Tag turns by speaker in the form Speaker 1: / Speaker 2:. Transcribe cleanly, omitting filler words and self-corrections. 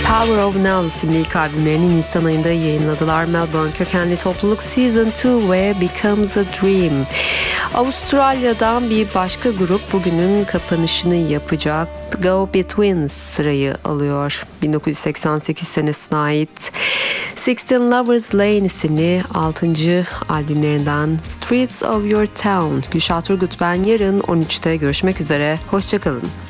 Speaker 1: Power of Now isimli ilk albümlerini Nisan ayında yayınladılar. Melbourne kökenli topluluk Season 2 ve Becomes a Dream. Avustralya'dan bir başka grup bugünün kapanışını yapacak. Go Betweens sırayı alıyor. 1988 senesine ait Sixteen Lovers Lane isimli 6. albümlerinden Streets of Your Town. Gülşah Turgut ben, yarın 13'te görüşmek üzere. Hoşçakalın.